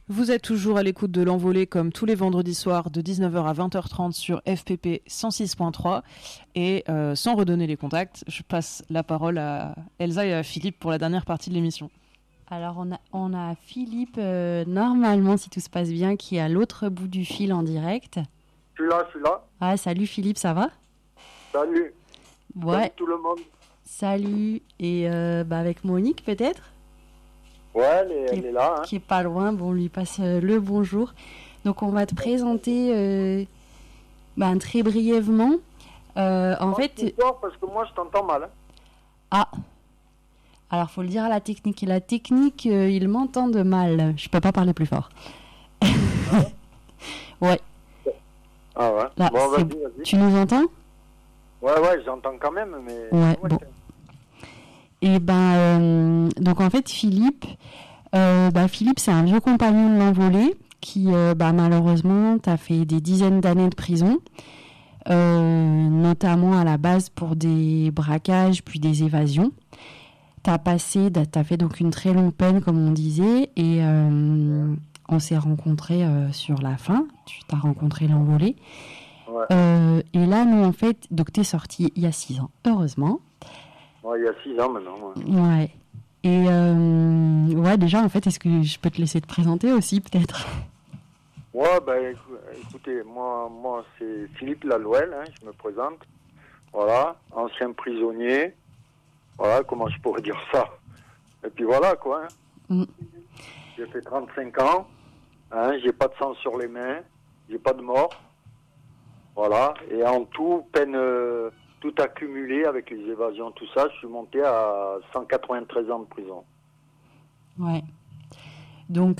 Vous êtes toujours à l'écoute de l'Envolée comme tous les vendredis soirs de 19h à 20h30 sur FPP 106.3 et sans redonner les contacts, je passe la parole à Elsa et à Philippe pour la dernière partie de l'émission. Alors on a Philippe, normalement si tout se passe bien, qui est à l'autre bout du fil en direct. Je suis là. Ah, salut Philippe, ça va ? Salut. Ouais. Salut tout le monde. Salut, et avec Monique peut-être ? Ouais, elle est là. Hein. Qui est pas loin, bon, on lui passe le bonjour. Donc on va te présenter très brièvement. En fait... Parce que moi je t'entends mal. Hein. Ah, alors faut le dire à la technique. La technique, ils m'entendent mal. Je peux pas parler plus fort. Ouais. Ah ouais. Là, bon, vas-y. Tu nous entends ? Ouais, j'entends quand même, mais... Ouais, bon. Et donc en fait, Philippe, c'est un vieux compagnon de l'Envolée qui, malheureusement, t'a fait des dizaines d'années de prison, notamment à la base pour des braquages puis des évasions. T'as fait donc une très longue peine, comme on disait, et on s'est rencontrés sur la fin. Tu t'as rencontré l'Envolée. Ouais. Et là, nous, en fait, donc t'es sorti il y a 6 ans, heureusement. Ouais, il y a 6 ans maintenant. Ouais. Et déjà, en fait, est-ce que je peux te laisser te présenter aussi, peut-être ? Ouais, écoutez, moi c'est Philippe Lalouel, hein, je me présente. Voilà, ancien prisonnier. Voilà, comment je pourrais dire ça ? Et puis voilà, quoi. Hein. Mm. J'ai fait 35 ans. Hein, j'ai pas de sang sur les mains. J'ai pas de mort. Voilà. Et en tout, peine... tout accumulé avec les évasions, tout ça, je suis monté à 193 ans de prison. Ouais. Donc,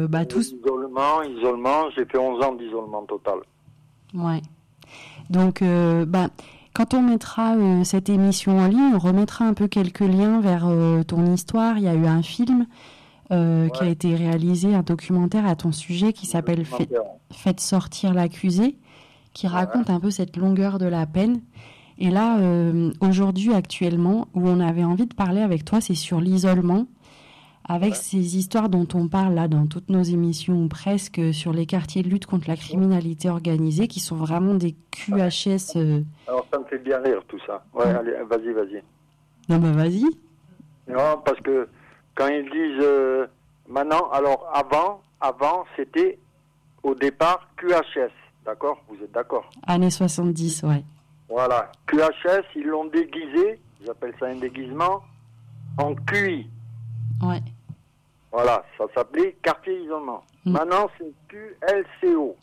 Isolement, j'ai fait 11 ans d'isolement total. Ouais. Donc, quand on mettra cette émission en ligne, on remettra un peu quelques liens vers ton histoire. Il y a eu un film qui a été réalisé, un documentaire à ton sujet qui s'appelle Faites sortir l'accusé, qui raconte un peu cette longueur de la peine. Et là, aujourd'hui, actuellement, où on avait envie de parler avec toi, c'est sur l'isolement, avec ces histoires dont on parle là dans toutes nos émissions, ou presque, sur les quartiers de lutte contre la criminalité organisée, qui sont vraiment des QHS. Alors, ça me fait bien rire, tout ça. Ouais, allez, vas-y. Non, vas-y. Non, parce que quand ils disent maintenant, alors avant, c'était au départ QHS, d'accord ? Vous êtes d'accord ? Années 70, ouais. Voilà, QHS, ils l'ont déguisé, j'appelle ça un déguisement, en QI. Ouais. Voilà, ça s'appelait quartier isolement. Maintenant, c'est QLCO.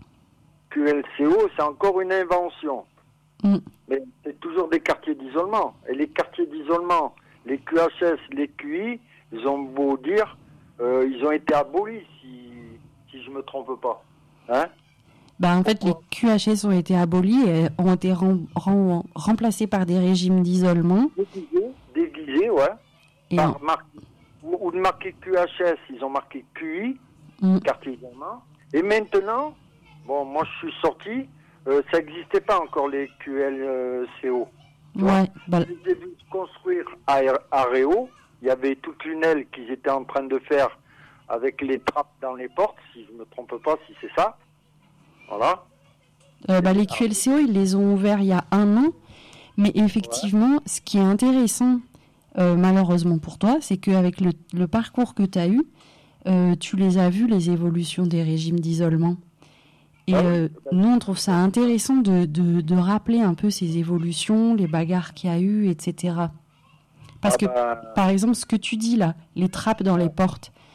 QLCO, c'est encore une invention. Mais c'est toujours des quartiers d'isolement. Et les quartiers d'isolement, les QHS, les QI, ils ont beau dire, ils ont été abolis, si je me trompe pas. Hein ? En fait, les QHS ont été abolis et ont été remplacés par des régimes d'isolement. Déguisés, ouais. Et ou de marquer QHS, ils ont marqué QI, quartier isolement. Et maintenant, bon, moi je suis sorti, ça n'existait pas encore les QLCO. Ouais. Je les ai vus construire à Réau. Il y avait toute une aile qu'ils étaient en train de faire avec les trappes dans les portes, si je ne me trompe pas, si c'est ça. Voilà. Les QLCO, ils les ont ouverts il y a 1 an. Mais effectivement, ce qui est intéressant, malheureusement pour toi, c'est qu'avec le parcours que tu as eu, tu les as vus, les évolutions des régimes d'isolement. Et nous, on trouve ça intéressant de rappeler un peu ces évolutions, les bagarres qu'il y a eu, etc. Parce que, par exemple, ce que tu dis là, les trappes dans les portes,